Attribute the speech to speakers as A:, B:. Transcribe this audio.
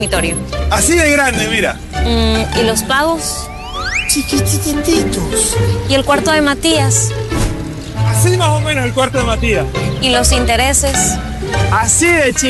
A: dormitorio.
B: Así de grande, mira.
A: ¿Y los pagos?
B: Chiquitititos.
A: ¿Y el cuarto de Matías?
B: Así más o menos el cuarto de Matías.
A: ¿Y los intereses?
B: Así de chiquito.